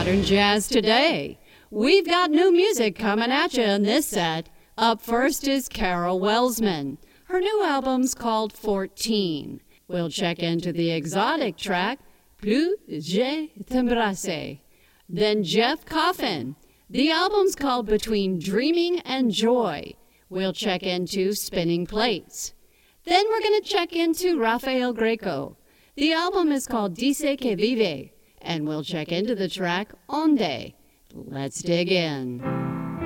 Modern Jazz Today. We've got new music coming at you in this set. Up first is Carol Welsman. Her new album's called 14. We'll check into the exotic track, Plus je t'embrasse. Then Jeff Coffin. The album's called Between Dreaming and Joy. We'll check into Spinning Plates. Then we're going to check into Rafael Greco. The album is called Dice que Vive, and we'll check into the track Onde. Let's dig in.